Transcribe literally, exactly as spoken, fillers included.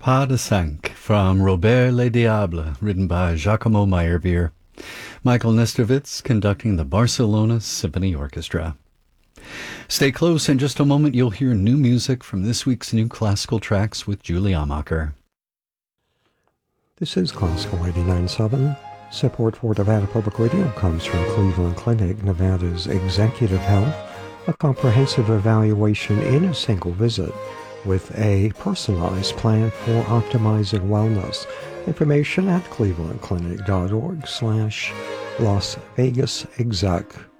Pas de Cinq from Robert Le Diable, written by Giacomo Meyerbeer. Michael Nestervitz conducting the Barcelona Symphony Orchestra. Stay close. In just a moment, you'll hear new music from this week's New Classical Tracks with Julie Amacher. This is Classical eighty-nine point seven. Support for Nevada Public Radio comes from Cleveland Clinic, Nevada's Executive Health, a comprehensive evaluation in a single visit with a personalized plan for optimizing wellness. Information at clevelandclinic.org slash Las Vegas Exec.